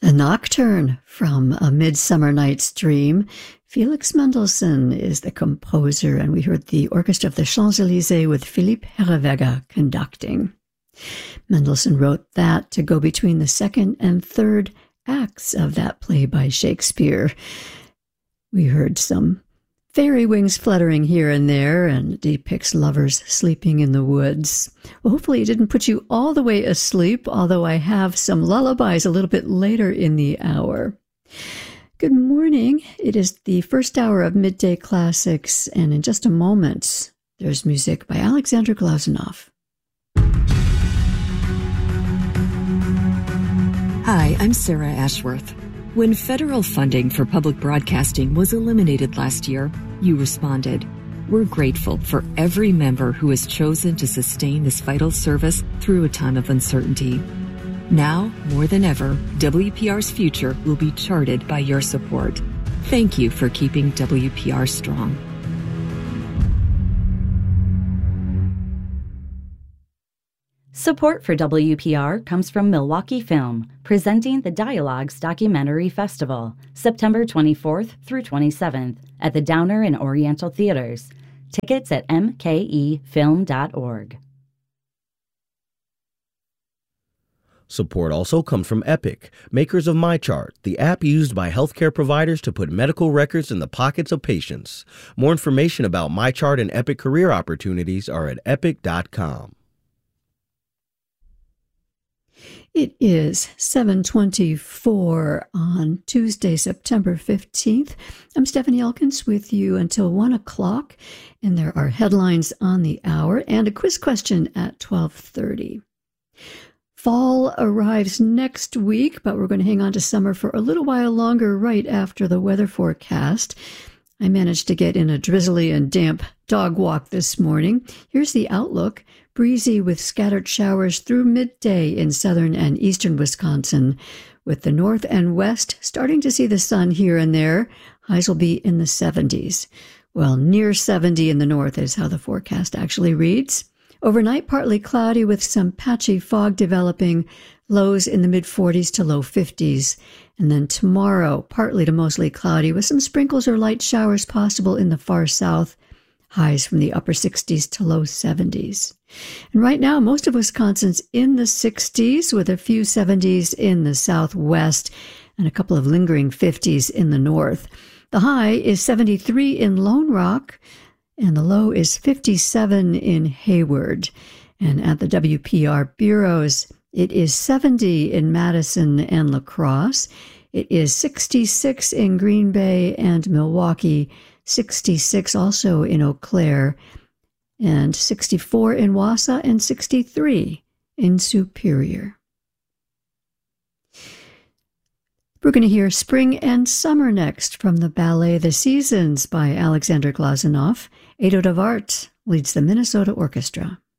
The Nocturne from A Midsummer Night's Dream. Felix Mendelssohn is the composer, and we heard the Orchestra of the Champs-Élysées with Philippe Herreweghe conducting. Mendelssohn wrote that to go between the second and third acts of that play by Shakespeare. We heard some fairy wings fluttering here and there, and it depicts lovers sleeping in the woods. Well, hopefully it didn't put you all the way asleep, although I have some lullabies a little bit later in the hour. Good morning. It is the first hour of Midday Classics, and in just a moment, there's music by Alexander Glazunov. Hi, I'm Sarah Ashworth. When federal funding for public broadcasting was eliminated last year, you responded. We're grateful for every member who has chosen to sustain this vital service through a time of uncertainty. Now, more than ever, WPR's future will be charted by your support. Thank you for keeping WPR strong. Support for WPR comes from Milwaukee Film, presenting the Dialogues Documentary Festival, September 24th through 27th at the Downer and Oriental Theaters. Tickets at mkefilm.org. Support also comes from Epic, makers of MyChart, the app used by healthcare providers to put medical records in the pockets of patients. More information about MyChart and Epic career opportunities are at epic.com. It is 7:24 on Tuesday, September 15th. I'm Stephanie Elkins with you until 1 o'clock, and there are headlines on the hour and a quiz question at 12:30. Fall arrives next week, but we're going to hang on to summer for a little while longer right after the weather forecast. I managed to get in a drizzly and damp dog walk this morning. Here's the outlook. Breezy with scattered showers through midday in southern and eastern Wisconsin, with the north and west starting to see the sun here and there. Highs will be in the 70s. Well, near 70 in the north is how the forecast actually reads. Overnight, partly cloudy with some patchy fog developing, lows in the mid-40s to low 50s. And then tomorrow, partly to mostly cloudy with some sprinkles or light showers possible in the far south, highs from the upper 60s to low 70s. And right now, most of Wisconsin's in the 60s with a few 70s in the southwest and a couple of lingering 50s in the north. The high is 73 in Lone Rock, and the low is 57 in Hayward. And at the WPR bureaus, it is 70 in Madison and La Crosse. It is 66 in Green Bay and Milwaukee, 66 also in Eau Claire, and 64 in Wausau, and 63 in Superior. We're going to hear Spring and Summer next from the ballet The Seasons by Alexander Glazunov. Edo de Wart leads the Minnesota Orchestra.